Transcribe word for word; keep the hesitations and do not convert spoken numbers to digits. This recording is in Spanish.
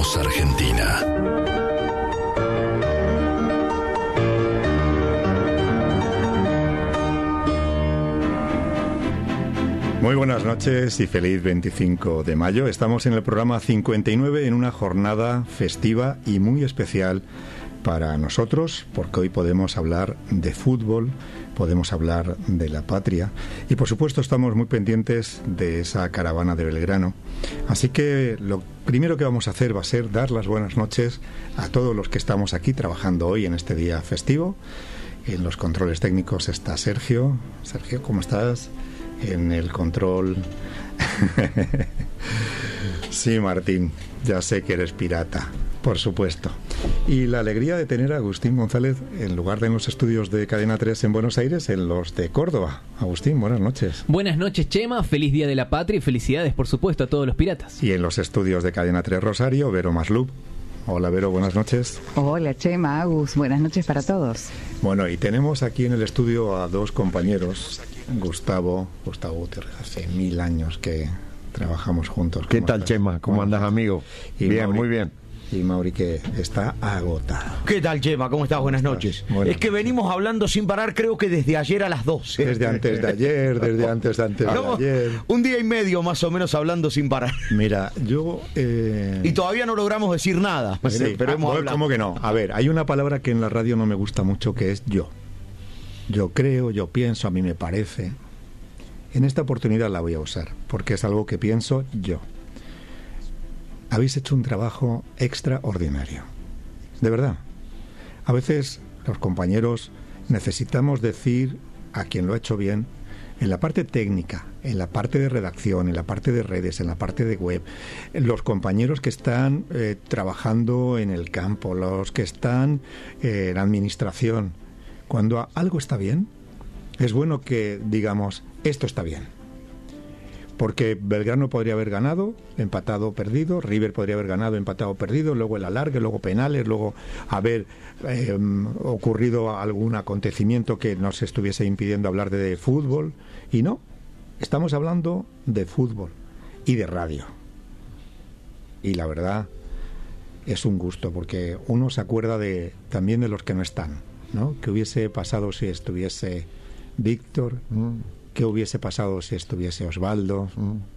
Somos Argentina. Muy buenas noches y feliz veinticinco de mayo. Estamos en el programa cincuenta y nueve en una jornada festiva y muy especial para nosotros, porque hoy podemos hablar de fútbol, podemos hablar de la patria y por supuesto estamos muy pendientes de esa caravana de Belgrano. Así que lo primero que vamos a hacer va a ser dar las buenas noches a todos los que estamos aquí trabajando hoy en este día festivo. En los controles técnicos está Sergio. Sergio, ¿cómo estás? En el control. Sí, Martín, ya sé que eres pirata, por supuesto. Y la alegría de tener a Agustín González en lugar de en los estudios de Cadena tres en Buenos Aires, en los de Córdoba. Agustín, buenas noches. Buenas noches, Chema, feliz Día de la Patria y felicidades, por supuesto, a todos los piratas. Y en los estudios de Cadena tres Rosario, Vero Maslub. Hola, Vero, buenas noches. Hola, Chema, Agus, buenas noches para todos. Bueno, y tenemos aquí en el estudio a dos compañeros, Gustavo, Gustavo Gutiérrez, hace mil años que trabajamos juntos. ¿Qué tal, estás? Chema? ¿Cómo bueno, andas, amigo? Bien, Mauri, muy bien. Y Mauri, que está agotado. ¿Qué tal, Chema? ¿Cómo estás? Buenas noches. Buenas es que noches. Venimos hablando sin parar, creo que desde ayer a las doce. Desde antes de ayer, desde antes de antes de no, ayer. Un día y medio más o menos hablando sin parar. Mira, yo... Eh... Y todavía no logramos decir nada. Sí, pero, pero hemos hablado. ¿Cómo que no? A ver, hay una palabra que en la radio no me gusta mucho, que es yo. Yo creo, yo pienso, a mí me parece. En esta oportunidad la voy a usar, porque es algo que pienso yo. Habéis hecho un trabajo extraordinario. De verdad. A veces los compañeros necesitamos decir a quien lo ha hecho bien, en la parte técnica, en la parte de redacción, en la parte de redes, en la parte de web, los compañeros que están eh, trabajando en el campo, los que están eh, en administración. Cuando algo está bien, es bueno que digamos, esto está bien. Porque Belgrano podría haber ganado, empatado o perdido, River podría haber ganado, empatado o perdido, luego el alargue, luego penales, luego haber eh, ocurrido algún acontecimiento que nos estuviese impidiendo hablar de, de fútbol. Y no, estamos hablando de fútbol y de radio. Y la verdad es un gusto, porque uno se acuerda de también de los que no están, ¿no? ¿Qué hubiese pasado si estuviese Víctor? Mm. ¿Qué hubiese pasado si estuviese Osvaldo? Mm.